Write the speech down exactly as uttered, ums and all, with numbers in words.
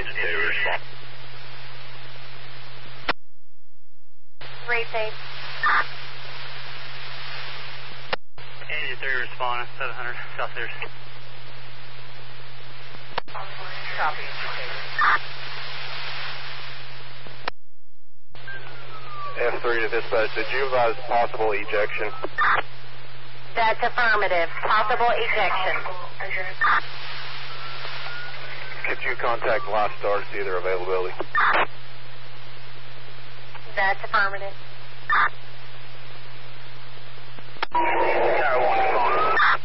Agent two, respond. Repeat. Agent three responding, seven hundred, South Sears. Copy. F three to dispatch, did you advise possible ejection? That's affirmative. Possible ejection. Could you contact Lifestar to see their availability? That's affirmative. Tower one.